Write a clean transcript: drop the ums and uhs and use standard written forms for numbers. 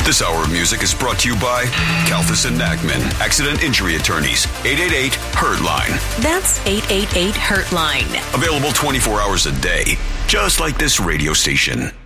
This hour of music is brought to you by Kalfas and Nachman, Accident Injury Attorneys, 888-HURT-LINE. That's 888-HURT-LINE. Available 24 hours a day, just like this radio station.